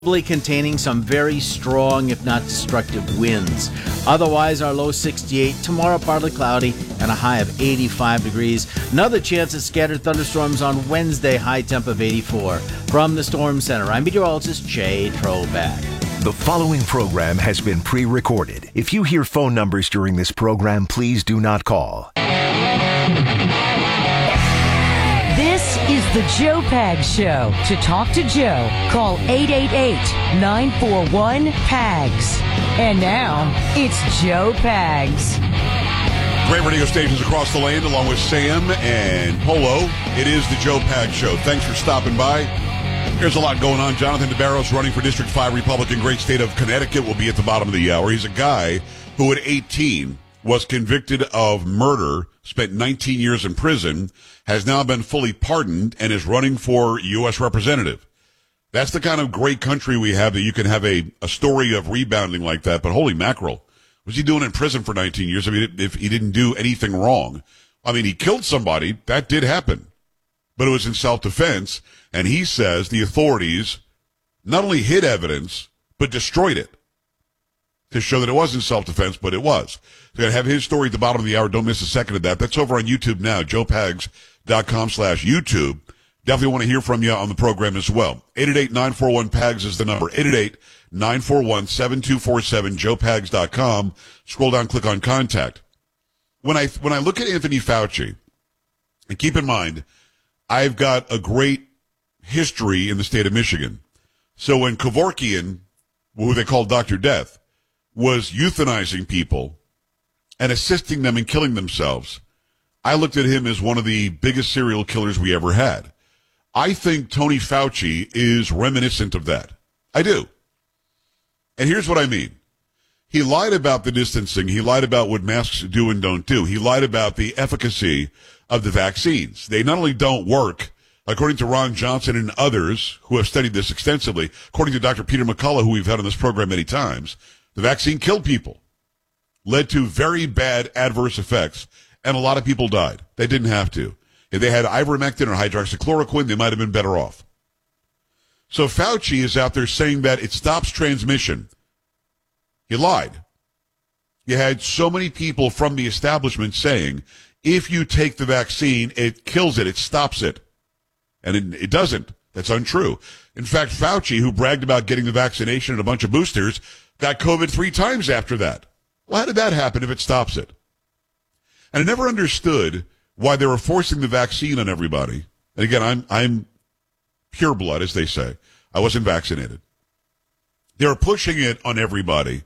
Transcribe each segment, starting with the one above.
containing some very strong, if not destructive, winds. Otherwise, our low 68. Tomorrow, partly cloudy and a high of 85 degrees. Another chance of scattered thunderstorms on Wednesday, high temp of 84. From the Storm Center, I'm meteorologist Jay Troback. The following program has been pre-recorded. If you hear phone numbers during this program, please do not call. This is the Joe Pags Show. To talk to Joe, call 888-941-PAGS. And now, it's Joe Pags. Great radio stations across the land, along with Sam and Polo. It is the Joe Pags Show. Thanks for stopping by. There's a lot going on. Jonathan DeBarros, running for District 5 Republican, great state of Connecticut, will be at the bottom of the hour. He's a guy who at 18 was convicted of murder, spent 19 years in prison, has now been fully pardoned, and is running for U.S. representative. That's the kind of great country we have, that you can have a story of rebounding like that. But holy mackerel, what's he doing in prison for 19 years? I mean, if he didn't do anything wrong. I mean, he killed somebody. That did happen. But it was in self-defense, and he says the authorities not only hid evidence, but destroyed it to show that it wasn't self-defense, but it was. So I have his story at the bottom of the hour. Don't miss a second of that. That's over on YouTube now, joepags.com/YouTube. Definitely want to hear from you on the program as well. 888-941-PAGS is the number. 888-941-7247, joepags.com. Scroll down, click on contact. When I look at Anthony Fauci, and keep in mind, I've got a great history in the state of Michigan. So when Kevorkian, who they call Dr. Death, was euthanizing people and assisting them in killing themselves, I looked at him as one of the biggest serial killers we ever had. I think Tony Fauci is reminiscent of that. I do. And here's what I mean. He lied about the distancing. He lied about what masks do and don't do. He lied about the efficacy of the vaccines. They not only don't work, according to Ron Johnson and others who have studied this extensively, according to Dr. Peter McCullough, who we've had on this program many times, the vaccine killed people, led to very bad adverse effects, and a lot of people died. They didn't have to. If they had ivermectin or hydroxychloroquine, they might have been better off. So Fauci is out there saying that it stops transmission. He lied. You had so many people from the establishment saying, if you take the vaccine, it kills it, it stops it. And it doesn't. That's untrue. In fact, Fauci, who bragged about getting the vaccination and a bunch of boosters, got COVID 3 times after that. Well, how did that happen if it stops it? And I never understood why they were forcing the vaccine on everybody. And again, I'm pure blood, as they say. I wasn't vaccinated. They were pushing it on everybody.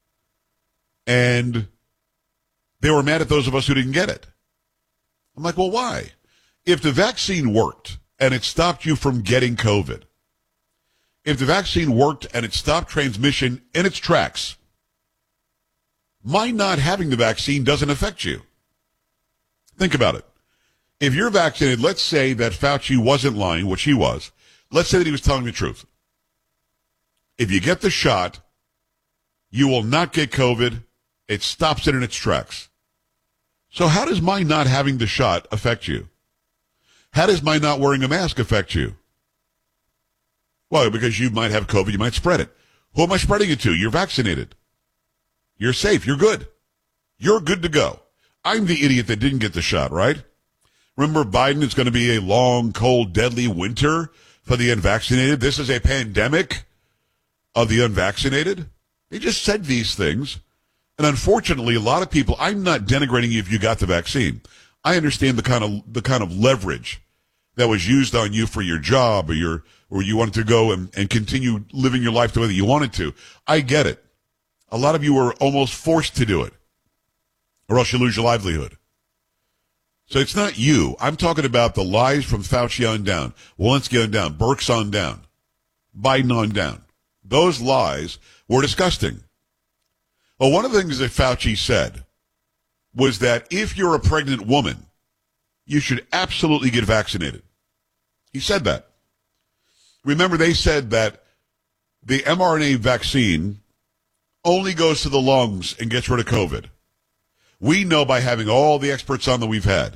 And they were mad at those of us who didn't get it. I'm like, well, why? If the vaccine worked and it stopped you from getting COVID, if the vaccine worked and it stopped transmission in its tracks, my not having the vaccine doesn't affect you. Think about it. If you're vaccinated, let's say that Fauci wasn't lying, which he was. Let's say that he was telling the truth. If you get the shot, you will not get COVID. It stops it in its tracks. So how does my not having the shot affect you? How does my not wearing a mask affect you? Well, because you might have COVID, you might spread it. Who am I spreading it to? You're vaccinated. You're safe. You're good. You're good to go. I'm the idiot that didn't get the shot, right? Remember, Biden, it's going to be a long, cold, deadly winter for the unvaccinated. This is a pandemic of the unvaccinated. They just said these things. And unfortunately, a lot of people, I'm not denigrating you if you got the vaccine. I understand the kind of leverage that was used on you for your job, or you wanted to go and continue living your life the way that you wanted to. I get it. A lot of you were almost forced to do it, or else you lose your livelihood. So it's not you. I'm talking about the lies from Fauci on down, Walensky on down, Birx on down, Biden on down. Those lies were disgusting. Well, one of the things that Fauci said was that if you're a pregnant woman, you should absolutely get vaccinated. He said that. Remember, they said that the mRNA vaccine only goes to the lungs and gets rid of COVID. We know by having all the experts on that we've had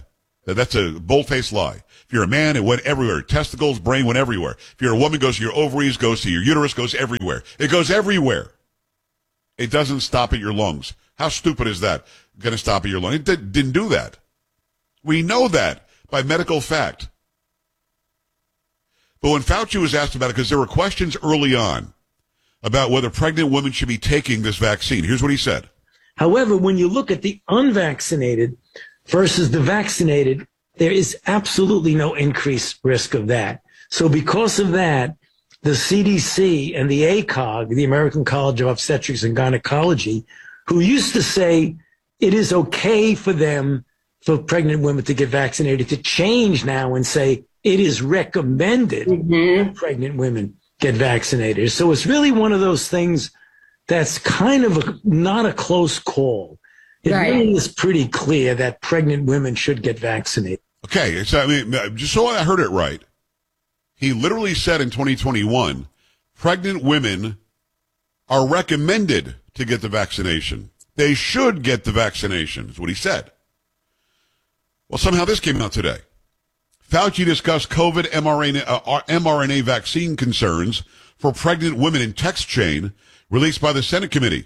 That's a bold-faced lie. If you're a man, it went everywhere. Testicles, brain went everywhere. If you're a woman, it goes to your ovaries, goes to your uterus, goes everywhere. It goes everywhere. It doesn't stop at your lungs. How stupid is that? Going to stop at your lungs? It didn't do that. We know that by medical fact. But when Fauci was asked about it, because there were questions early on about whether pregnant women should be taking this vaccine, here's what he said. However, when you look at the unvaccinated versus the vaccinated, there is absolutely no increased risk of that. So because of that, the CDC and the ACOG, the American College of Obstetrics and Gynecology, who used to say it is okay for pregnant women to get vaccinated, to change now and say it is recommended that pregnant women get vaccinated. So it's really one of those things that's kind of not a close call. It really is pretty clear that pregnant women should get vaccinated. Okay, so I mean, just so I heard it right, he literally said in 2021, pregnant women are recommended to get the vaccination. They should get the vaccination, is what he said. Well, somehow this came out today. Fauci discussed COVID mRNA vaccine concerns for pregnant women in text chain released by the Senate committee.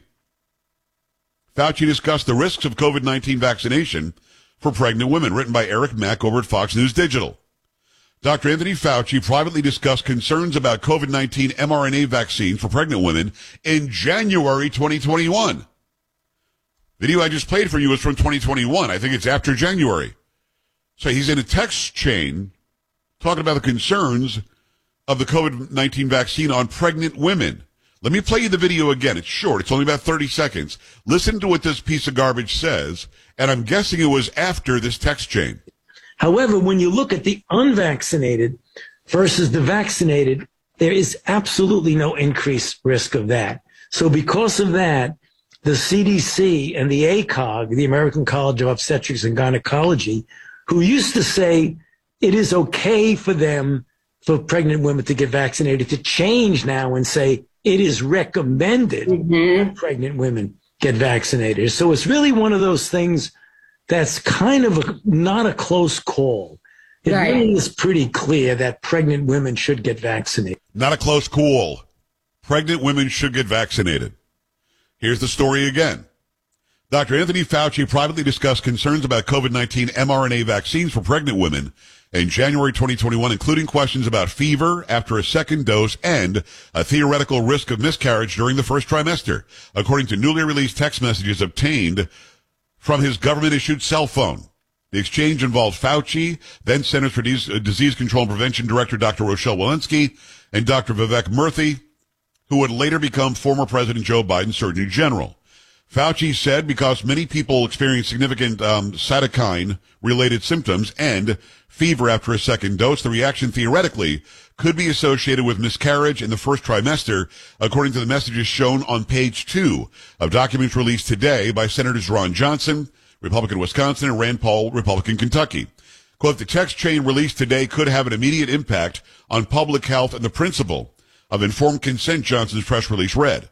Fauci discussed the risks of COVID-19 vaccination for pregnant women, written by Eric Mack over at Fox News Digital. Dr. Anthony Fauci privately discussed concerns about COVID-19 mRNA vaccine for pregnant women in January 2021. Video I just played for you is from 2021. I think it's after January. So he's in a text chain talking about the concerns of the COVID-19 vaccine on pregnant women. Let me play you the video again. It's short. It's only about 30 seconds. Listen to what this piece of garbage says, and I'm guessing it was after this text chain. However, when you look at the unvaccinated versus the vaccinated, there is absolutely no increased risk of that. So because of that, the CDC and the ACOG, the American College of Obstetrics and Gynecology, who used to say it is okay for pregnant women to get vaccinated, to change now and say it is recommended that pregnant women get vaccinated. So it's really one of those things that's kind of not a close call. It really is pretty clear that pregnant women should get vaccinated. Not a close call. Pregnant women should get vaccinated. Here's the story again. Dr. Anthony Fauci privately discussed concerns about COVID-19 mRNA vaccines for pregnant women in January 2021, including questions about fever after a second dose and a theoretical risk of miscarriage during the first trimester, according to newly released text messages obtained from his government-issued cell phone. The exchange involved Fauci, then Centers for Disease Control and Prevention Director Dr. Rochelle Walensky, and Dr. Vivek Murthy, who would later become former President Joe Biden's Surgeon General. Fauci said because many people experience significant cytokine-related symptoms and fever after a second dose, the reaction theoretically could be associated with miscarriage in the first trimester, according to the messages shown on page 2 of documents released today by Senators Ron Johnson, Republican Wisconsin, and Rand Paul, Republican Kentucky. Quote, the text chain released today could have an immediate impact on public health and the principle of informed consent, Johnson's press release read.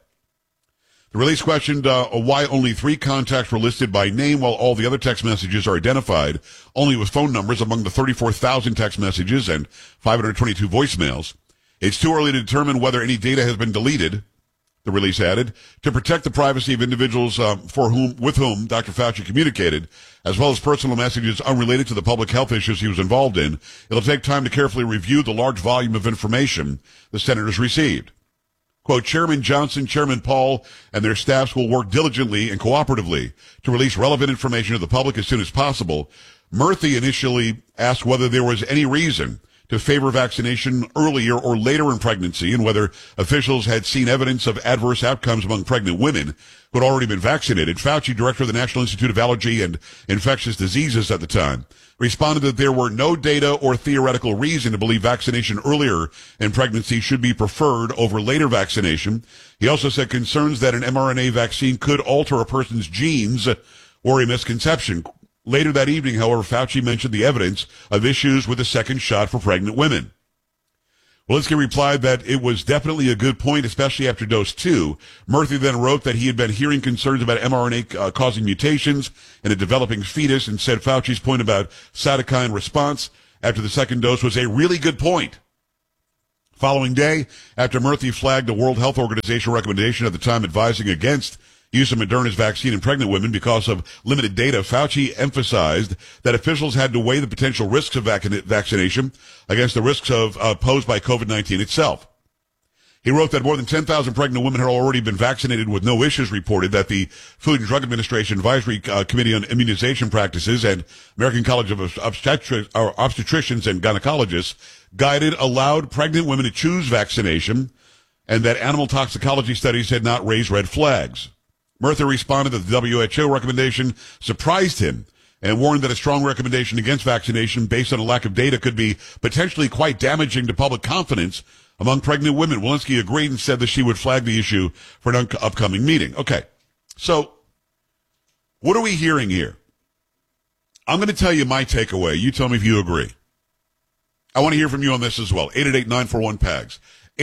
The release questioned why only 3 contacts were listed by name while all the other text messages are identified only with phone numbers among the 34,000 text messages and 522 voicemails. It's too early to determine whether any data has been deleted, the release added, to protect the privacy of individuals with whom Dr. Fauci communicated, as well as personal messages unrelated to the public health issues he was involved in. It'll take time to carefully review the large volume of information the senators received. Quote, Chairman Johnson, Chairman Paul, and their staffs will work diligently and cooperatively to release relevant information to the public as soon as possible. Murthy initially asked whether there was any reason to favor vaccination earlier or later in pregnancy and whether officials had seen evidence of adverse outcomes among pregnant women who had already been vaccinated. Fauci, director of the National Institute of Allergy and Infectious Diseases at the time, responded that there were no data or theoretical reason to believe vaccination earlier in pregnancy should be preferred over later vaccination. He also said concerns that an mRNA vaccine could alter a person's genes were a misconception. Later that evening, however, Fauci mentioned the evidence of issues with the second shot for pregnant women. Walensky replied that it was definitely a good point, especially after dose 2. Murthy then wrote that he had been hearing concerns about mRNA causing mutations in a developing fetus and said Fauci's point about cytokine response after the second dose was a really good point. Following day, after Murthy flagged a World Health Organization recommendation at the time advising against use of Moderna's vaccine in pregnant women because of limited data, Fauci emphasized that officials had to weigh the potential risks of vaccination against the risks posed by COVID-19 itself. He wrote that more than 10,000 pregnant women had already been vaccinated with no issues reported, that the Food and Drug Administration Advisory Committee on Immunization Practices and American College of Obstetricians and Gynecologists allowed pregnant women to choose vaccination, and that animal toxicology studies had not raised red flags. Murthy responded that the WHO recommendation surprised him and warned that a strong recommendation against vaccination based on a lack of data could be potentially quite damaging to public confidence among pregnant women. Walensky agreed and said that she would flag the issue for an upcoming meeting. Okay, so what are we hearing here? I'm going to tell you my takeaway. You tell me if you agree. I want to hear from you on this as well. 888-941-PAGS.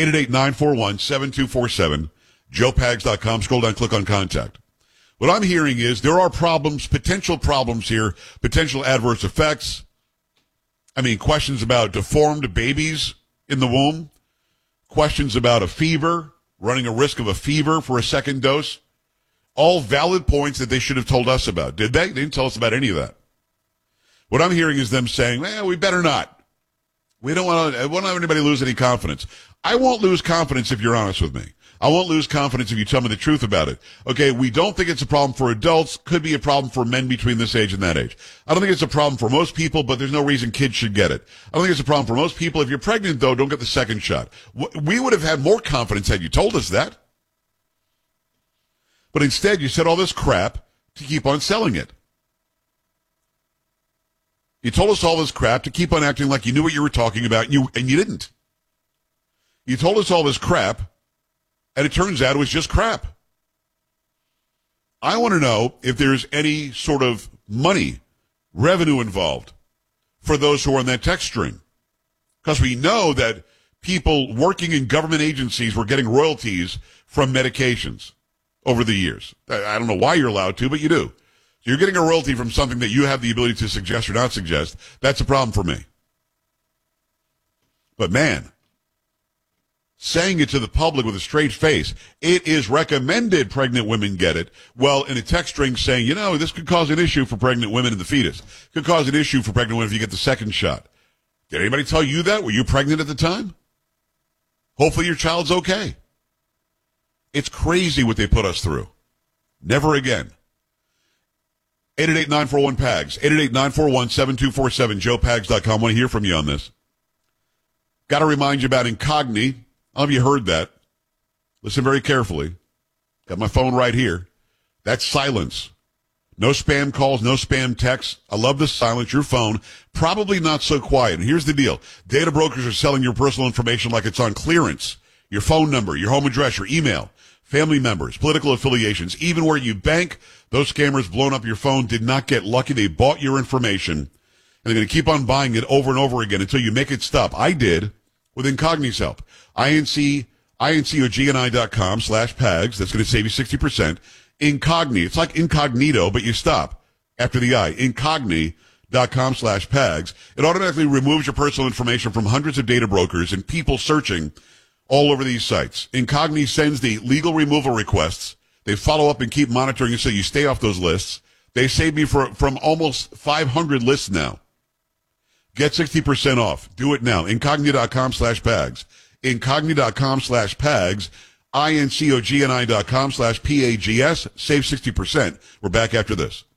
888-941-7247. JoePags.com. Scroll down, click on contact. What I'm hearing is there are problems, potential problems here, potential adverse effects. I mean, questions about deformed babies in the womb, questions about a fever, running a risk of a fever for a second dose. All valid points that they should have told us about. Did they? They didn't tell us about any of that. What I'm hearing is them saying, we better not. We don't want to have anybody lose any confidence. I won't lose confidence if you're honest with me. I won't lose confidence if you tell me the truth about it. Okay, we don't think it's a problem for adults. Could be a problem for men between this age and that age. I don't think it's a problem for most people, but there's no reason kids should get it. I don't think it's a problem for most people. If you're pregnant, though, don't get the second shot. We would have had more confidence had you told us that. But instead, you said all this crap to keep on selling it. You told us all this crap to keep on acting like you knew what you were talking about, and you didn't. You told us all this crap, and it turns out it was just crap. I want to know if there's any sort of money, revenue involved for those who are on that text string. Because we know that people working in government agencies were getting royalties from medications over the years. I don't know why you're allowed to, but you do. So you're getting a royalty from something that you have the ability to suggest or not suggest. That's a problem for me. But man, saying it to the public with a straight face, it is recommended pregnant women get it. Well, in a text string saying, this could cause an issue for pregnant women and the fetus. Could cause an issue for pregnant women if you get the second shot. Did anybody tell you that? Were you pregnant at the time? Hopefully your child's okay. It's crazy what they put us through. Never again. 888-941-PAGS. 888-941-7247. JoePags.com. Want to hear from you on this. Got to remind you about Incogni. I don't know if you heard that. Listen very carefully. Got my phone right here. That's silence. No spam calls, no spam texts. I love the silence. Your phone, probably not so quiet. And here's the deal. Data brokers are selling your personal information like it's on clearance. Your phone number, your home address, your email, family members, political affiliations, even where you bank. Those scammers blowing up your phone did not get lucky. They bought your information, and they're going to keep on buying it over and over again until you make it stop. I did with Incogni's help. INCOGNI.com/PAGS. That's going to save you 60%. Incogni. It's like incognito, but you stop after the I. Incogni.com/PAGS. It automatically removes your personal information from hundreds of data brokers and people searching all over these sites. Incogni sends the legal removal requests. They follow up and keep monitoring it so you stay off those lists. They saved me from almost 500 lists now. Get 60% off. Do it now. Incogni.com/PAGS. Incogni.com/PAGS. INCOGNI.com/PAGS. Save 60%. We're back after this.